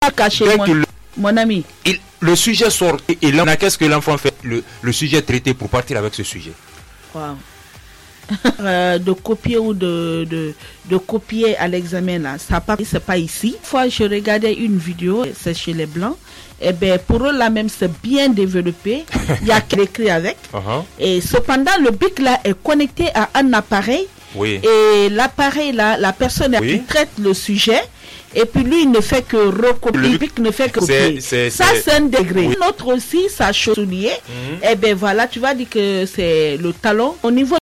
caché, mon ami. Le sujet sort et là, qu'est-ce que l'enfant fait? Le sujet traité pour partir avec ce sujet. Wow. De copier ou de copier à l'examen là, c'est pas ici. Une fois je regardais une vidéo, c'est chez les blancs. Et ben pour eux là même c'est bien développé. Il y a qu'à écrire avec. Et cependant le bic là est connecté à un appareil. Oui. Et l'appareil là, la personne qui traite le sujet. Et puis lui il ne fait que recopier, le bic ne fait que copier. Ça c'est un degré. Oui. L'autre aussi, ça a souligné. Et ben voilà, tu vas dire que c'est le talon. Au niveau